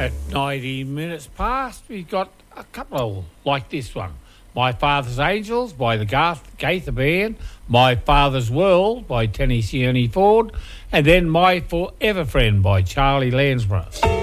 At 90 minutes past, we got a couple like this one. My Father's Angels by the Gaither Band, My Father's World by Tennessee Ernie Ford, and then My Forever Friend by Charlie Lansborough.